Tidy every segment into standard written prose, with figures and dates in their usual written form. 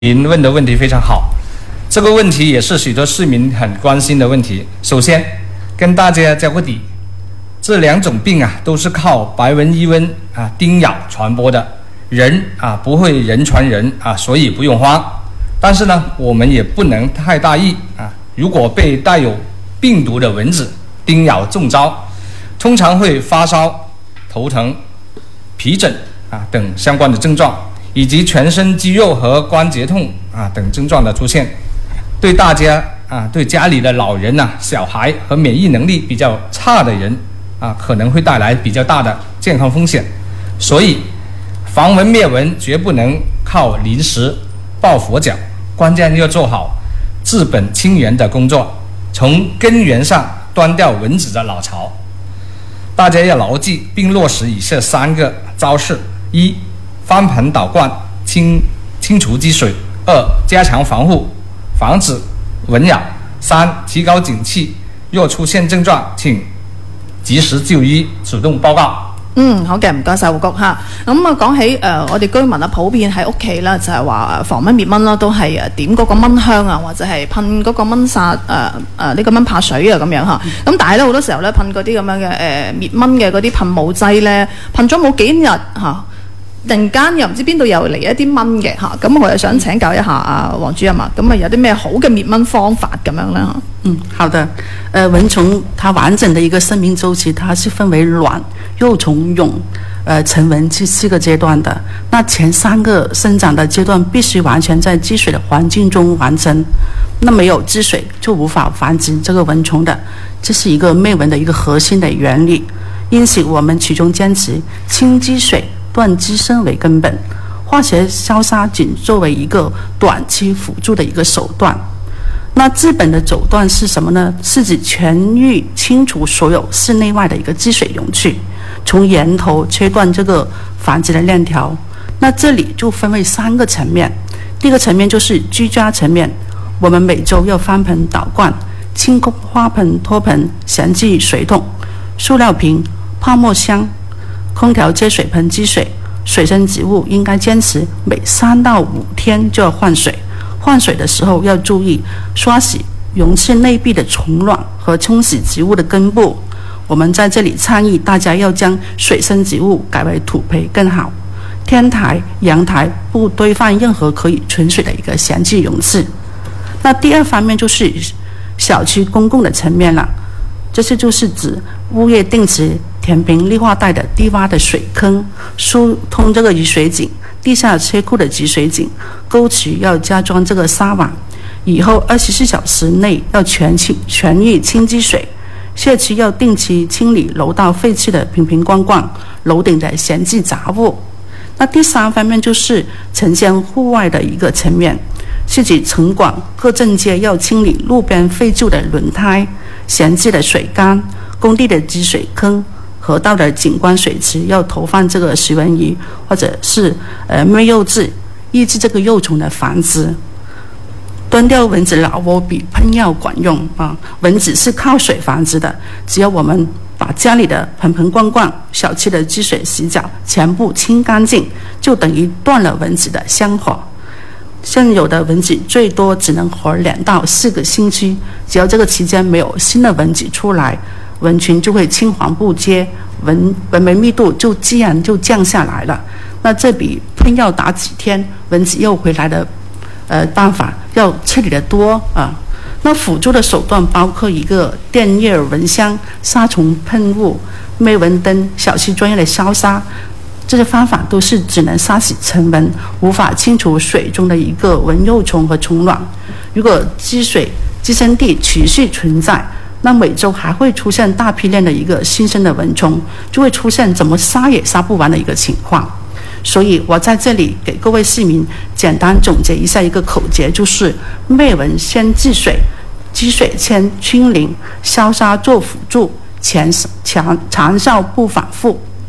您问的问题非常好，这个问题也是许多市民很关心的问题。首先，跟大家交个底，这两种病都是靠白纹伊蚊叮咬传播的，人不会人传人所以不用慌。但是呢，我们也不能太大意如果被带有病毒的蚊子叮咬中招，通常会发烧、头疼、皮疹等相关的症状，以及全身肌肉和关节痛等症状的出现，对大家对家里的老人小孩和免疫能力比较差的人可能会带来比较大的健康风险。所以防蚊灭蚊绝不能靠临时抱佛脚，关键要做好治本清源的工作，从根源上端掉蚊子的老巢。大家要牢记并落实以下3个招式：一、翻盆倒罐清除积水；二、加强防护，防止蚊咬；三、提高警惕，若出現症狀請及時就醫，主動報告。 好嘅，唔該晒胡局嚇。咁講起我哋居民普遍喺屋企啦，就係話防蚊滅蚊啦，都係點嗰個蚊香或者係噴嗰個蚊殺呢個蚊怕水咁樣嚇。咁但係咧好多時候咧噴嗰啲咁樣嘅滅蚊嘅嗰啲噴霧劑咧，噴咗冇幾日突然間又唔知邊度又嚟一啲蚊嘅嚇。咁我又想請教一下黃主任咁有啲咩好嘅滅蚊方法咁樣咧好的。蚊蟲它完整的一個生命週期，它是分為卵、幼蟲、蛹、成蚊這4個階段的。那前3個生長的階段必須完全在積水的環境中完成，那沒有積水就無法繁殖這個蚊蟲的，這是一個滅蚊的一個核心的原理。因此我們始終堅持清積水、斷滋生為根本，化學消殺僅作為一個短期輔助的一個手段。那治本的手段是什麼呢？是指全域清除所有室內外的一個積水容器，從源頭切斷這個繁殖的鏈條。那這裡就分為3個層面。第一個層面就是居家層面，我們每周要翻盆倒罐，清空花盆、托盆、閒置水桶、塑料瓶、泡沫箱、空調接水盆積水。水生植物應該堅持每3到5天就要換水。換水的時候要注意刷洗容器內壁的蟲卵和沖洗植物的根部。我們在這裡倡議大家要將水生植物改為土培更好。天台、陽台不堆放任何可以存水的一個閒置容器。那第二方面就是小區公共的層面了，這些就是指物業定期填平綠化帶的低洼的水坑，疏通這個雨水井、地下車庫的集水井，溝渠要加裝這個紗網，以後24小時內要全域清積水。社區要定期清理樓道廢棄的瓶瓶罐罐、樓頂的閒置雜物。那第3方面就是呈現戶外的一個層面，是指城管各鎮街要清理路邊廢舊的輪胎、閒置的水缸、工地的積水坑、河道的景觀水池要投放這個驅蚊儀，或者是滅幼劑，抑制這個幼蟲的繁殖。端掉蚊子老窩比噴藥管用蚊子是靠水繁殖的，只要我們把家裡的盆盆罐罐、小區的積水洗腳全部清乾淨，就等於斷了蚊子的香火。現有的蚊子最多只能活2到4個星期，只要這個期間沒有新的蚊子出來，蚊群就會青黃不接，蚊媒密度就自然就降下來了。那這比噴藥打幾天蚊子又回來的辦法要徹底的多那輔助的手段包括一個電葉蚊香、殺蟲噴霧、滅蚊燈、小區專業的消殺。這些方法都是只能殺死成蚊，無法清除水中的一個蚊幼蟲和蟲卵。如果積水滋生地持續存在，那每周還會出現大批量的一個新生的蚊蟲，就會出現怎麼殺也殺不完的一個情況。所以我在這裡給各位市民簡單總結一下一個口訣，就是滅蚊先積水，積水先清零，消殺做輔助，長效不反覆。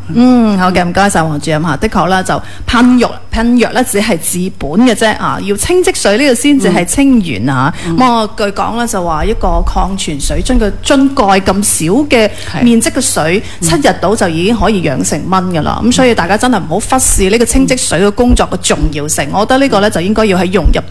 好嘅，唔該晒黃主任嚇。的確啦，就噴藥咧只係治本嘅啫啊，要清積水呢個先至係清源啊。我據講咧就話一個礦泉水樽嘅樽蓋咁少嘅面積嘅水，7日到就已經可以養成蚊噶啦。咁所以大家真係唔好忽視呢個清積水嘅工作嘅重要性。我覺得呢個咧就應該要喺融入